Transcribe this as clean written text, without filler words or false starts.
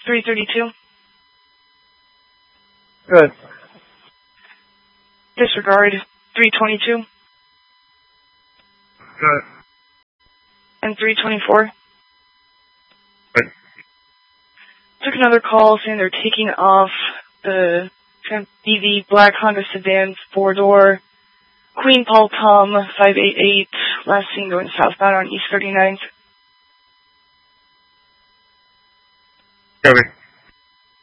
332. Good. Disregard 322. Good. And 324. Good. Took another call saying they're taking off the EV black Honda sedan 4-door Queen Paul Tom 588, last seen going southbound on East 39th. Okay.